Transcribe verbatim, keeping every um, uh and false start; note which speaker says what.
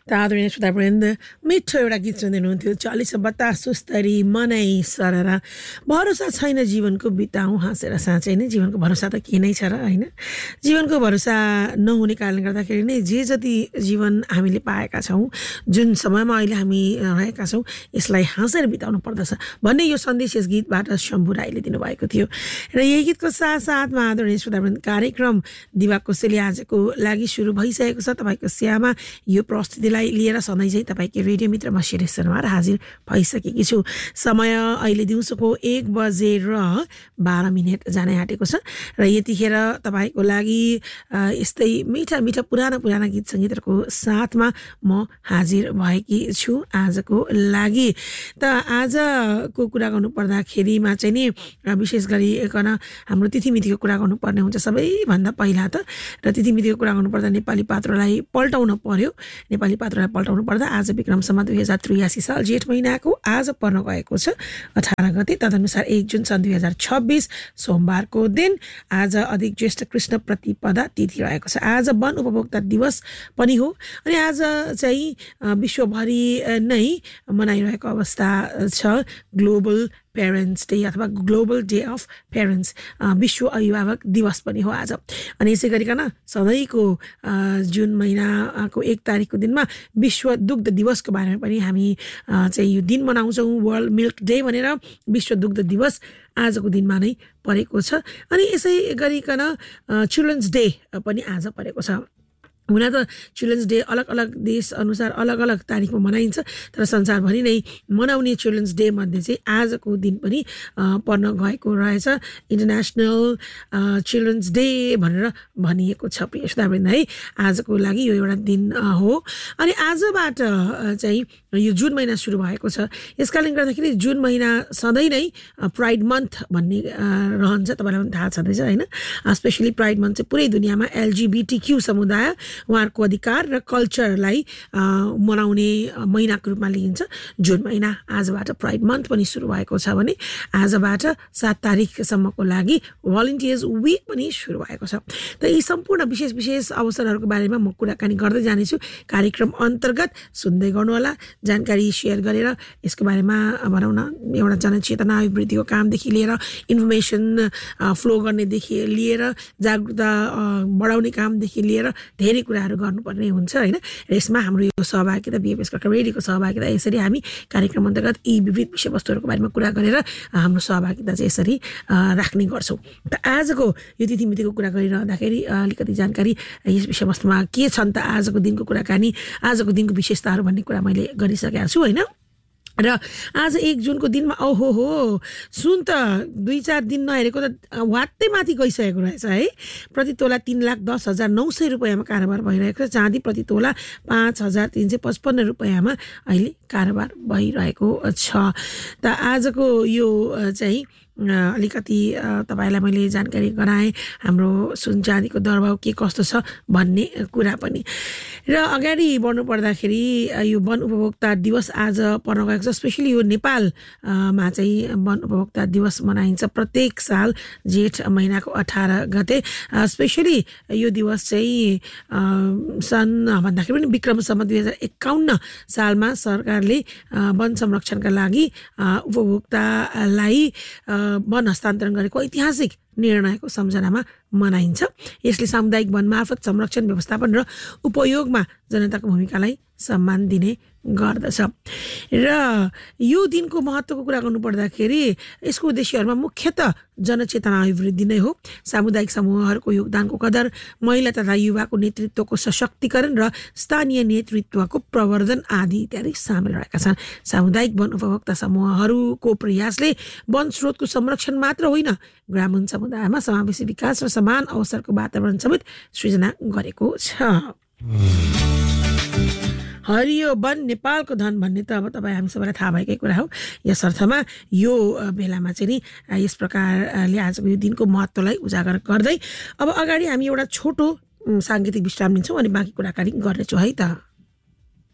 Speaker 1: त आदरणीय श्रोतावृन्द मिठो एउटा गीत सुन्दै हुनुहुन्थ्यो चालिस बतास सुस्तरी मनै सरर भरोसा छैन जीवनको बिताउँ हाँसेर साँच्चै नै जीवनको भरोसा त के नै छ र होइन जीवनको भरोसा नहुने कारणले गर्दाखेरि नै जे जति जीवन हामीले पाएका छौँ जुन समयमा अहिले हामी रहेका छौँ यसलाई हाँसेर बिताउनु पर्दछ भन्ने यो सन्देश यस गीतबाट शम्भु राईले दिनुभएको थियो र यही गीतको साथसाथमा आदरणीय श्रोतावृन्द कार्यक्रम दिवा कोसेली आजको लागि सुरु भइसकेको छ तपाईँको सेवामा यो प्रस्तुतिलाई लिएर सधैँ चाहिँ तपाईँको रेडियो मित्र म शिरीष शर्मा हाजिर भइसकेकी छु समय अहिले दिउँसोको एक बजेर बाह्र मिनट जानै आँटेको छ र यतिखेर तपाईँको लागि यस्तै मिठा मिठा पुराना पुराना गीत सङ्गीतहरूको साथमा म हाजिर भएकी छु आजको लागि त आजको कुरा गर्नु पर्दाखेरिमा चाहिँ नि विशेष गरिकन हाम्रो तिथिमितिको कुरा गर्नुपर्ने हुन्छ सबैभन्दा पहिला त र तिथिमितिको कुरा गर्नुपर्दा नेपाली पात्रलाई पल्टाउन पर्यो नेपाली पात्रलाई पल्टाउनु पर्दा आज विक्रमसम्म दुई हजार त्रियासी साल जेठ महिनाको आज पर्न गएको छ अठार गते तदनुसार एक जुन सन् दुई हजार छब्बिस सोमबारको दिन आज अधिक ज्येष्ठ कृष्ण प्रतिपदा तिथि रहेको छ आज वन उपभोक्ता दिवस पनि हो अनि आज चाहिँ विश्वभरि नै मनाइरहेको अवस्था छ ग्लोबल पेरेन्ट्स डे अथवा ग्लोबल डे अफ पेरेन्ट्स विश्व अभिभावक दिवस पनि हो आज अनि यसै गरिकन सधैँको जुन महिनाको एक तारिकको दिनमा विश्व दुग्ध दिवसको बारेमा पनि हामी चाहिँ यो दिन मनाउँछौँ वर्ल्ड मिल्क डे भनेर विश्व दुग्ध दिवस आजको दिनमा नै परेको छ अनि यसै गरिकन चिल्ड्रन्स डे पनि आज परेको छ हुन त चिल्ड्रन्स डे अलग अलग देश अनुसार अलग अलग तारिकमा मनाइन्छ तर संसारभरि नै मनाउने चिल्ड्रन्स डे मध्ये चाहिँ आजको दिन पनि पर्न गएको रहेछ इन्टरनेसनल चिल्ड्रन्स डे भनेर भनिएको छ प्रिय श्रोतावृन्द है आजको लागि यो एउटा दिन हो अनि आजबाट चाहिँ यो जुन महिना सुरु भएको छ यस कारणले गर्दाखेरि जुन महिना सधैँ नै प्राइड मन्थ भन्ने रहन्छ तपाईँलाई पनि थाहा छँदैछ होइन स्पेसली प्राइड मन्थ चाहिँ पुरै दुनियाँमा एलजिबिटिक्यू समुदाय उहाँहरूको अधिकार र कल्चरलाई मनाउने महिनाको रूपमा लिइन्छ जुन महिना आजबाट प्राइड मन्थ पनि सुरु भएको छ भने आजबाट सात तारिकसम्मको लागि भलिन्टियर्स विक पनि सुरु भएको छ त यी सम्पूर्ण विशेष विशेष अवसरहरूको बारेमा म कुराकानी गर्दै जानेछु कार्यक्रम अन्तर्गत सुन्दै गर्नुहोला जानकारी सेयर गरेर यसको बारेमा भनौँ न एउटा जनचेतना अभिवृद्धिको कामदेखि लिएर इन्फर्मेसन फ्लो गर्नेदेखि लिएर जागरुकता बढाउने कामदेखि लिएर धेरै कुराहरू गर्नुपर्ने हुन्छ होइन र यसमा हाम्रो यो सहभागिता बिएफएस कलकत्ता रेडियोको सहभागिता यसरी हामी कार्यक्रम अन्तर्गत यी विविध विषयवस्तुहरूको बारेमा कुरा गरेर हाम्रो सहभागिता चाहिँ यसरी राख्ने गर्छौँ त आजको यो तिथिमितिको कुरा गरिरहँदाखेरि अलिकति जानकारी यस विषयवस्तुमा के छन् त आजको दिनको कुराकानी आजको दिनको विशेषताहरू भन्ने कुरा मैले गरिसकेको छु होइन र आज एक जुनको दिनमा ओहो हो सुन त दुई चार दिन नहेरेको त वात्तै माथि गइसकेको रहेछ है प्रति तोला तीन लाख दस हजार नौ सय रुपियाँमा कारोबार भइरहेको छ चाँदी प्रति तोला पाँच हजार तिन सय पचपन्न रुपियाँमा अहिले कारोबार भइरहेको छ त आजको यो चाहिँ अलिकति तपाईँलाई मैले जानकारी गराएँ हाम्रो सुन चाँदीको दरभाव के कस्तो छ भन्ने कुरा पनि र अगाडि बढ्नु पर्दाखेरि यो वन उपभोक्ता दिवस आज पर्न गएको छ स्पेसली यो नेपालमा चाहिँ वन उपभोक्ता दिवस मनाइन्छ प्रत्येक साल जेठ महिनाको अठार गते स्पेसली यो दिवस चाहिँ सन् भन्दाखेरि पनि विक्रमसम्म दुई हजार एकाउन्न सालमा सरकारले वन संरक्षणका लागि उपभोक्तालाई वन हस्तान्तरण गरेको ऐतिहासिक निर्णयको सम्झनामा मनाइन्छ यसले सामुदायिक वन मार्फत संरक्षण व्यवस्थापन र उपयोगमा जनताको भूमिकालाई सम्मान दिने गर्दछ र यो दिनको महत्त्वको कुरा गर्नु पर्दाखेरि यसको उद्देश्यहरूमा मुख्यतः जनचेतना अभिवृद्धि नै हो सामुदायिक समूहहरूको योगदानको कदर महिला तथा युवाको नेतृत्वको सशक्तिकरण र स्थानीय नेतृत्वको प्रवर्धन आदि इत्यादि सामेल रहेका छन् सामुदायिक वन उपभोक्ता समूहहरूको प्रयासले वन स्रोतको संरक्षण मात्र होइन ग्रामीण समुदायमा समावेशी विकास र समान अवसरको वातावरण समेत सृजना गरेको छ हरियो वन नेपालको धन भन्ने त अब तपाईँ हामी सबैलाई थाहा भएकै कुरा हो यस अर्थमा यो बेलामा चाहिँ नि यस प्रकारले आजको यो दिनको महत्त्वलाई उजागर गर्दै अब अगाडि हामी एउटा छोटो साङ्गीतिक विश्राम लिन्छौँ अनि बाँकी कुराकानी गर्नेछौँ है त